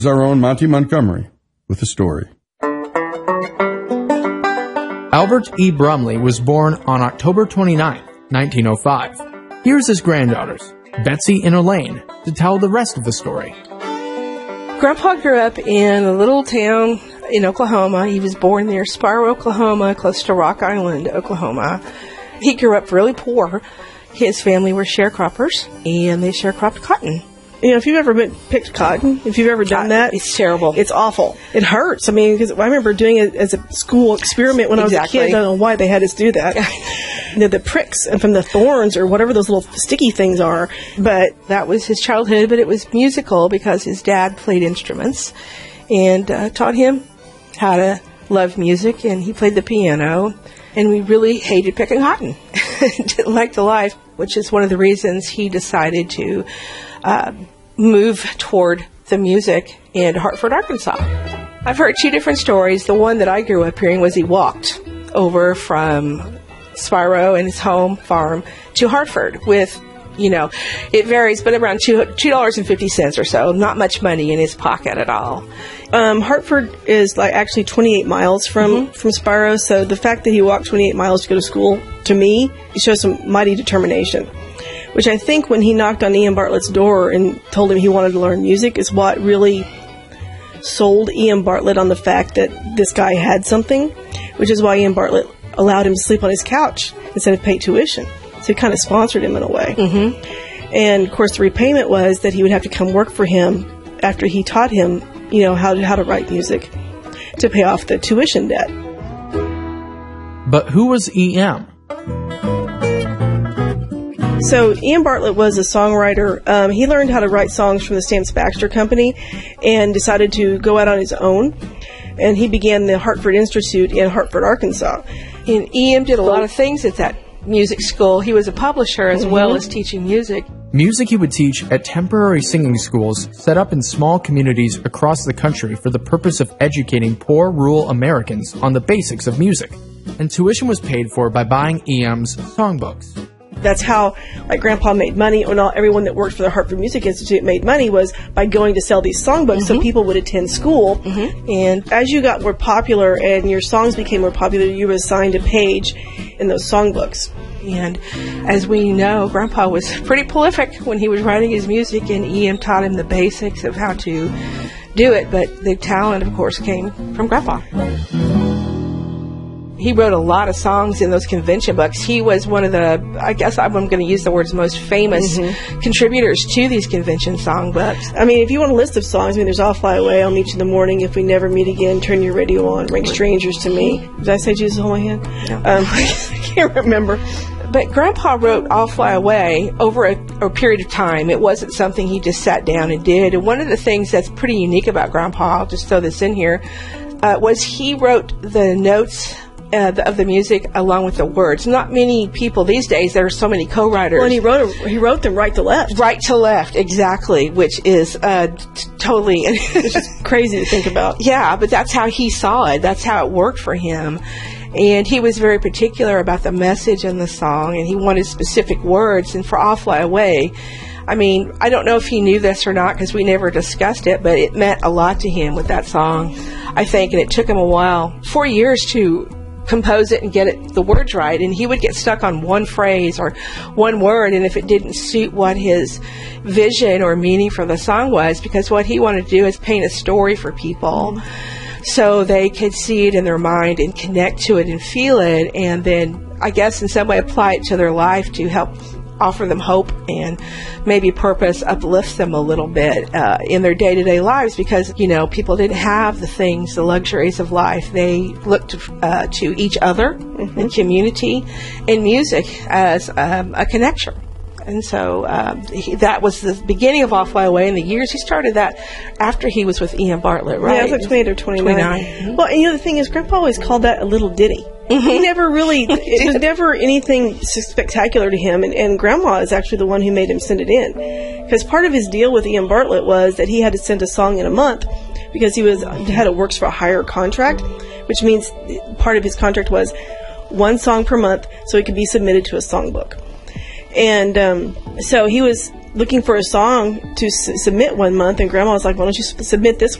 Our own Monty Montgomery with the story. Albert E. Brumley was born on October 29, 1905. Here's his granddaughters, Betsy and Elaine, to tell the rest of the story. Grandpa grew up in a little town in Oklahoma. He was born near Spiro, Oklahoma, close to Rock Island, Oklahoma. He grew up really poor. His family were sharecroppers, and they sharecropped cotton. You know, if you've ever picked cotton, if you've ever done that, it's terrible. It's awful. It hurts. I mean, because I remember doing it as a school experiment when I was a kid. I don't know why they had us do that. The pricks and from the thorns or whatever those little sticky things are. But that was his childhood, but it was musical because his dad played instruments and taught him how to love music, and he played the piano. And we really hated picking cotton. Didn't like the life, which is one of the reasons he decided to move toward the music in Hartford, Arkansas. I've heard two different stories. The one that I grew up hearing was he walked over from Spiro and his home farm to Hartford with, you know, it varies, but around $2.50 or so. Not much money in his pocket at all. Hartford is like actually 28 miles from Spiro, so the fact that he walked 28 miles to go to school, to me, it shows some mighty determination. Which I think when he knocked on Ian Bartlett's door and told him he wanted to learn music is what really sold Ian Bartlett on the fact that this guy had something, which is why Ian Bartlett allowed him to sleep on his couch instead of pay tuition. So he kind of sponsored him in a way. And, of course, the repayment was that he would have to come work for him after he taught him, you know, how to write music to pay off the tuition debt. But who was E.M.? So Ian Bartlett was a songwriter. He learned how to write songs from the Stamps Baxter Company and decided to go out on his own. And he began the Hartford Institute in Hartford, Arkansas. And E.M. did a lot of things at that music school. He was a publisher as well as teaching music. Music he would teach at temporary singing schools set up in small communities across the country for the purpose of educating poor rural Americans on the basics of music. And tuition was paid for by buying E.M.'s songbooks. That's how, like, Grandpa made money, or not everyone that worked for the Hartford Music Institute made money, was by going to sell these songbooks so people would attend school. And as you got more popular and your songs became more popular, you were assigned a page in those songbooks. And as we know, Grandpa was pretty prolific when he was writing his music, and E.M. taught him the basics of how to do it. But the talent, of course, came from Grandpa. He wrote a lot of songs in those convention books. He was one of the, I guess I'm going to use the words, most famous contributors to these convention songbooks. I mean, if you want a list of songs, I mean, there's I'll Fly Away, I'll Meet You in the Morning, If We Never Meet Again, Turn Your Radio On, Ring Strangers to Me. Did I say Jesus Hold My Hand? No. I can't remember. But Grandpa wrote I'll Fly Away over a period of time. It wasn't something he just sat down and did. And one of the things that's pretty unique about Grandpa, I'll just throw this in here, was he wrote the notes of the music along with the words. Not many people these days, there are so many co-writers. Well, and he wrote them right to left. Right to left, exactly, which is totally... It's just crazy to think about. Yeah, but that's how he saw it. That's how it worked for him. And he was very particular about the message in the song, and he wanted specific words. And for I'll Fly Away, I mean, I don't know if he knew this or not because we never discussed it, but it meant a lot to him with that song, I think. And it took him a while, 4 years to compose it and get the words right, and he would get stuck on one phrase or one word, and if it didn't suit what his vision or meaning for the song was, because what he wanted to do is paint a story for people so they could see it in their mind and connect to it and feel it, and then I guess in some way apply it to their life to help offer them hope and maybe purpose, uplift them a little bit in their day-to-day lives, because, you know, people didn't have the things, the luxuries of life. They looked to each other and community and music as a connection. And so that was the beginning of I'll Fly Away. In the years, he started that after he was with Ian Bartlett, right? Yeah, it was like 28 or 29. Well, and the other thing is, Grandpa always called that a little ditty. He never really, it was never anything spectacular to him, and Grandma is actually the one who made him send it in. Because part of his deal with Ian Bartlett was that he had to send a song in a month because he had a works for a hire contract, which means part of his contract was one song per month so it could be submitted to a songbook. And so he was looking for a song to submit one month, and Grandma was like, "Why don't you submit this